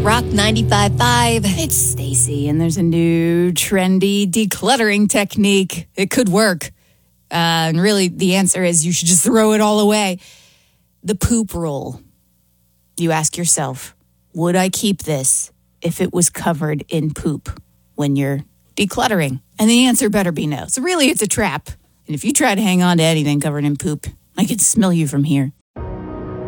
Rock 95.5. It's Stacy, and there's a new trendy decluttering technique. It could work. And really, the answer is you should just throw it all away. The poop rule. You ask yourself, would I keep this if it was covered in poop when you're decluttering? And the answer better be no. So really, it's a trap. And if you try to hang on to anything covered in poop, I can smell you from here.